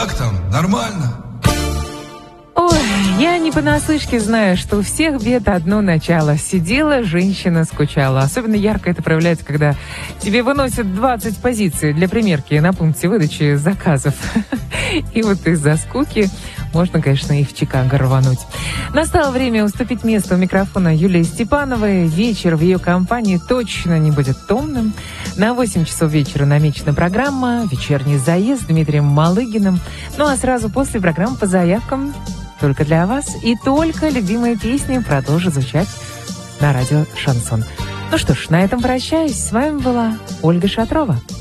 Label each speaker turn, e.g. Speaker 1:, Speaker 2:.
Speaker 1: как там? Нормально?
Speaker 2: Ой, я не понаслышке знаю, что у всех бед одно начало. Сидела женщина, скучала. Особенно ярко это проявляется, когда тебе выносят 20 позиций для примерки на пункте выдачи заказов. И вот из-за скуки можно, конечно, и в Чикаго рвануть. Настало время уступить место у микрофона Юлии Степановой. Вечер в ее компании точно не будет томным. На 8 часов вечера намечена программа «Вечерний заезд» с Дмитрием Малыгиным. Ну а сразу после программы по заявкам только для вас. И только любимые песни продолжат звучать на радио «Шансон». Ну что ж, на этом прощаюсь. С вами была Ольга Шатрова.